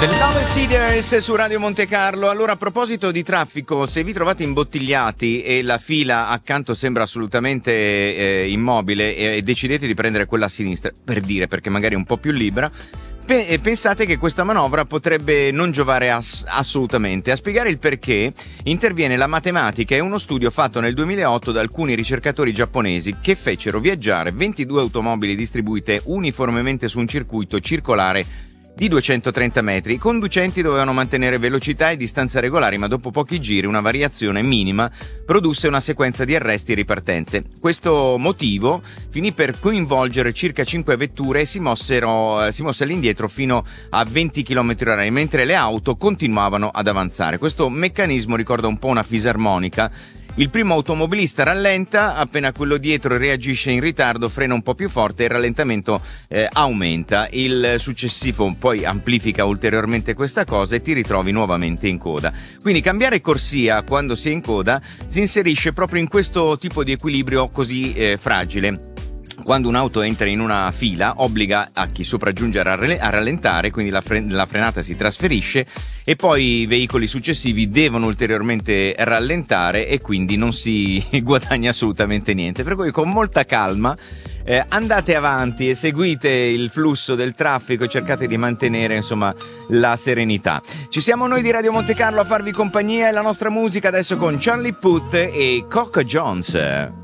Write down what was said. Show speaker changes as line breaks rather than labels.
The Love Seeders su Radio Monte Carlo. Allora, a proposito di traffico, se vi trovate imbottigliati e la fila accanto sembra assolutamente immobile e decidete di prendere quella a sinistra, per dire, perché magari è un po' più libera, pensate che questa manovra potrebbe non giovare assolutamente. A spiegare il perché interviene la matematica e uno studio fatto nel 2008 da alcuni ricercatori giapponesi che fecero viaggiare 22 automobili distribuite uniformemente su un circuito circolare di 230 metri. I conducenti dovevano mantenere velocità e distanza regolari, ma dopo pochi giri una variazione minima produsse una sequenza di arresti e ripartenze. Questo motivo finì per coinvolgere circa 5 vetture e si mosse all'indietro fino a 20 km/h, mentre le auto continuavano ad avanzare. Questo meccanismo ricorda un po' una fisarmonica. Il primo automobilista rallenta, appena quello dietro reagisce in ritardo, frena un po' più forte e il rallentamento aumenta. Il successivo poi amplifica ulteriormente questa cosa e ti ritrovi nuovamente in coda. Quindi cambiare corsia quando si è in coda si inserisce proprio in questo tipo di equilibrio così fragile. Quando un'auto entra in una fila, obbliga a chi sopraggiunge a rallentare, quindi la frenata si trasferisce e poi i veicoli successivi devono ulteriormente rallentare e quindi non si guadagna assolutamente niente. Per cui con molta calma andate avanti e seguite il flusso del traffico e cercate di mantenere insomma la serenità. Ci siamo noi di Radio Monte Carlo a farvi compagnia e la nostra musica adesso con Charlie Puth e Coco Jones.